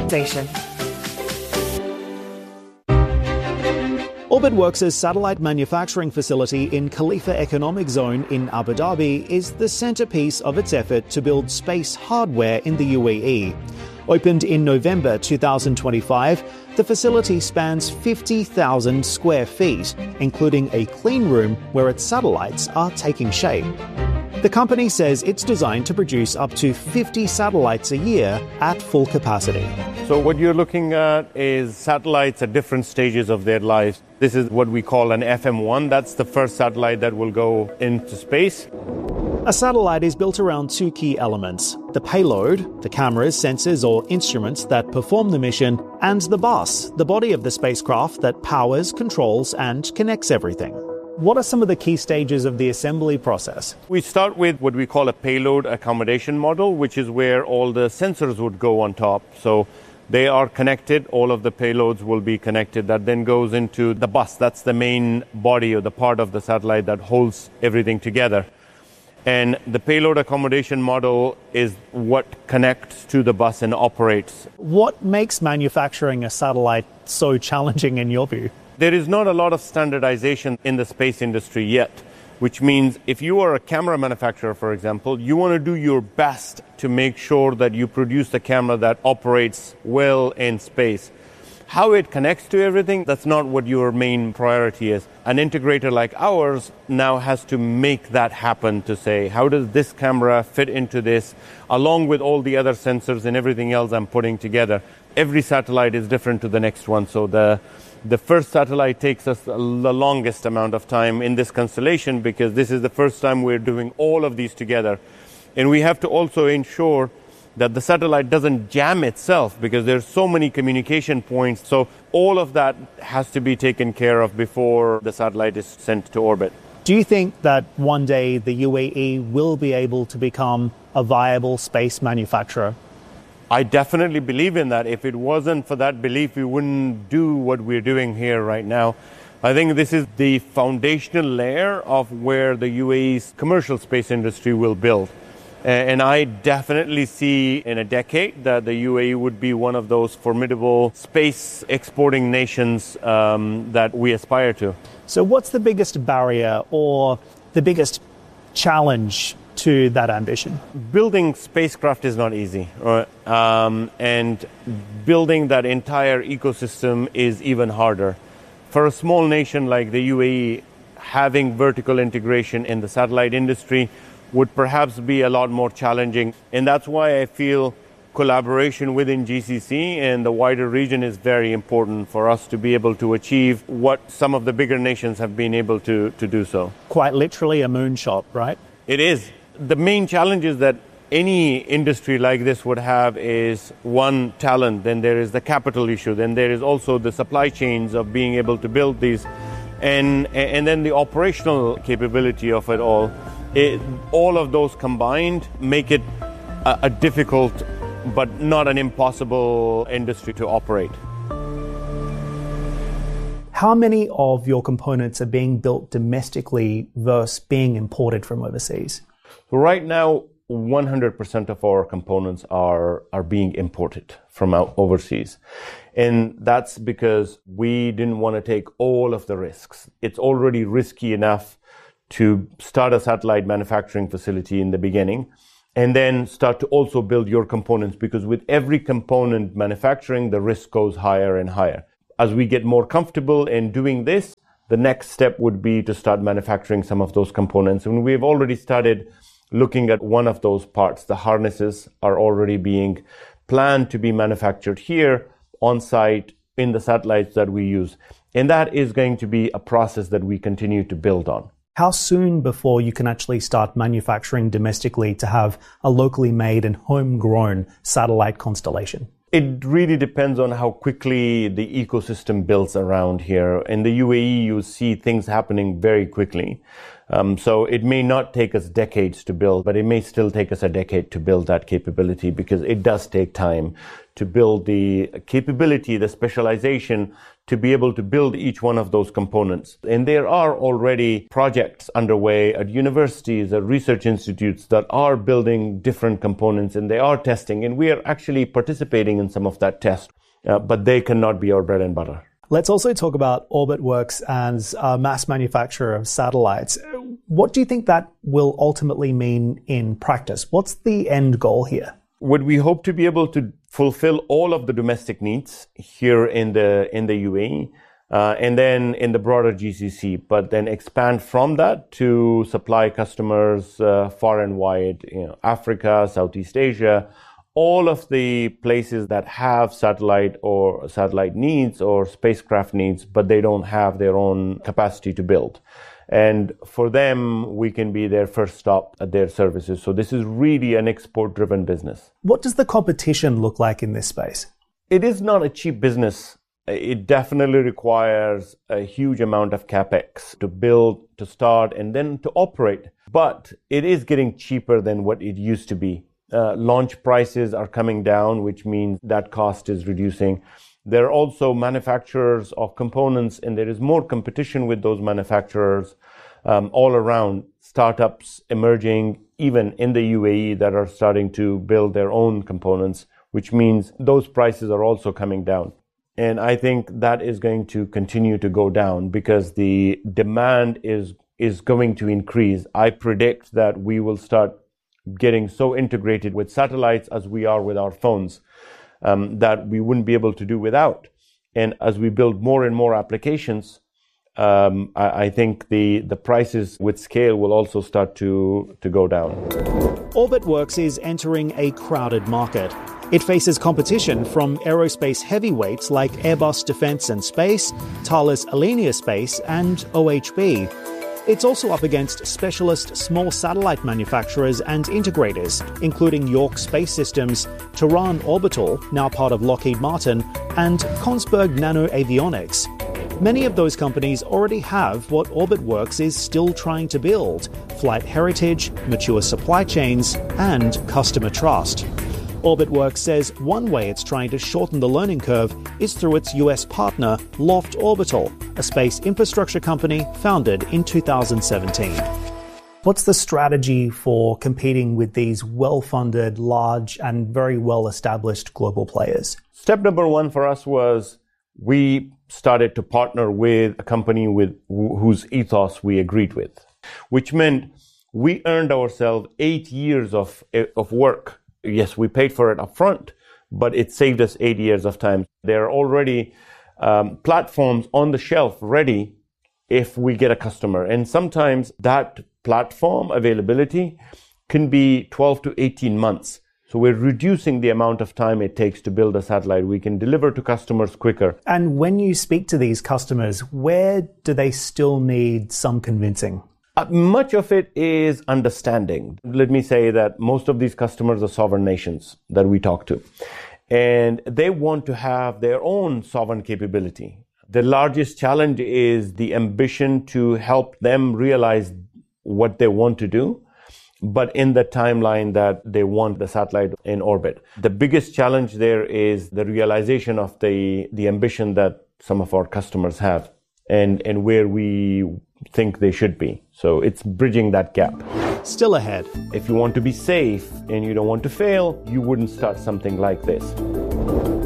Station. Orbitworks' satellite manufacturing facility in Khalifa Economic Zone in Abu Dhabi is the centerpiece of its effort to build space hardware in the UAE. Opened in November 2025, the facility spans 50,000 square feet, including a clean room where its satellites are taking shape. The company says it's designed to produce up to 50 satellites a year at full capacity. So what you're looking at is satellites at different stages of their lives. This is what we call an FM1. That's the first satellite that will go into space. A satellite is built around two key elements: the payload, the cameras, sensors or instruments that perform the mission, and the bus, the body of the spacecraft that powers, controls and connects everything. What are some of the key stages of the assembly process? We start with what we call a payload accommodation model, which is where all the sensors would go on top. So they are connected, all of the payloads will be connected. That then goes into the bus. That's the main body or the part of the satellite that holds everything together. And the payload accommodation model is what connects to the bus and operates. What makes manufacturing a satellite so challenging in your view? There is not a lot of standardization in the space industry yet, which means if you are a camera manufacturer, for example, you want to do your best to make sure that you produce a camera that operates well in space. How it connects to everything, that's not what your main priority is. An integrator like ours now has to make that happen, to say, how does this camera fit into this, along with all the other sensors and everything else I'm putting together. Every satellite is different to the next one, so the first satellite takes us the longest amount of time in this constellation because this is the first time we're doing all of these together. And we have to also ensure that the satellite doesn't jam itself because there's so many communication points. So all of that has to be taken care of before the satellite is sent to orbit. Do you think that one day the UAE will be able to become a viable space manufacturer? I definitely believe in that. If it wasn't for that belief, we wouldn't do what we're doing here right now. I think this is the foundational layer of where the UAE's commercial space industry will build. And I definitely see in a decade that the UAE would be one of those formidable space exporting nations that we aspire to. So what's the biggest barrier or the biggest challenge to that ambition? Building spacecraft is not easy, and building that entire ecosystem is even harder. For a small nation like the UAE, having vertical integration in the satellite industry would perhaps be a lot more challenging. And that's why I feel collaboration within GCC and the wider region is very important for us to be able to achieve what some of the bigger nations have been able to do so. Quite literally a moonshot, right? It is. The main challenges that any industry like this would have is one, talent, then there is the capital issue, then there is also the supply chains of being able to build these, and then the operational capability of it all. All of those combined make it a difficult but not an impossible industry to operate. How many of your components are being built domestically versus being imported from overseas? Right now, 100% of our components are being imported from overseas. And that's because we didn't want to take all of the risks. It's already risky enough to start a satellite manufacturing facility in the beginning and then start to also build your components, because with every component manufacturing, the risk goes higher and higher. As we get more comfortable in doing this, the next step would be to start manufacturing some of those components. And we've already started looking at one of those parts. The harnesses are already being planned to be manufactured here on site in the satellites that we use. And that is going to be a process that we continue to build on. How soon before you can actually start manufacturing domestically to have a locally made and homegrown satellite constellation? It really depends on how quickly the ecosystem builds around here. In the UAE, you see things happening very quickly. So it may not take us decades to build, but it may still take us a decade to build that capability, because it does take time to build the capability, the specialization, to be able to build each one of those components. And there are already projects underway at universities, at research institutes that are building different components, and they are testing. And we are actually participating in some of that test, but they cannot be our bread and butter. Let's also talk about Orbitworks as a mass manufacturer of satellites. What do you think that will ultimately mean in practice? What's the end goal here? Would we hope to be able to fulfill all of the domestic needs here in the UAE, and then in the broader GCC, but then expand from that to supply customers far and wide, Africa, Southeast Asia, all of the places that have satellite needs or spacecraft needs, but they don't have their own capacity to build. And for them, we can be their first stop at their services. So this is really an export-driven business. What does the competition look like in this space? It is not a cheap business. It definitely requires a huge amount of capex to build, to start, and then to operate. But it is getting cheaper than what it used to be. Launch prices are coming down, which means that cost is reducing. There are also manufacturers of components, and there is more competition with those manufacturers all around. Startups emerging, even in the UAE, that are starting to build their own components, which means those prices are also coming down. And I think that is going to continue to go down because the demand is going to increase. I predict that we will start getting so integrated with satellites as we are with our phones, that we wouldn't be able to do without. And as we build more and more applications, I think the prices with scale will also start to go down. Orbitworks is entering a crowded market. It faces competition from aerospace heavyweights like Airbus Defence and Space, Thales Alenia Space, and OHB. It's also up against specialist small satellite manufacturers and integrators, including York Space Systems, Tehran Orbital, now part of Lockheed Martin, and Kongsberg Nano Avionics. Many of those companies already have what Orbitworks is still trying to build: flight heritage, mature supply chains, and customer trust. Orbitworks says one way it's trying to shorten the learning curve is through its US partner, Loft Orbital, a space infrastructure company founded in 2017. What's the strategy for competing with these well-funded, large, and very well-established global players? Step number one for us was we started to partner with a company whose ethos we agreed with, which meant we earned ourselves 8 years of work. Yes, we paid for it upfront, but it saved us 8 years of time. There are already platforms on the shelf ready if we get a customer. And sometimes that platform availability can be 12 to 18 months. So we're reducing the amount of time it takes to build a satellite. We can deliver to customers quicker. And when you speak to these customers, where do they still need some convincing? Much of it is understanding. Let me say that most of these customers are sovereign nations that we talk to, and they want to have their own sovereign capability. The largest challenge is the ambition to help them realize what they want to do, but in the timeline that they want the satellite in orbit. The biggest challenge there is the realization of the ambition that some of our customers have and where we think they should be. So it's bridging that gap. Still ahead. If you want to be safe and you don't want to fail, you wouldn't start something like this.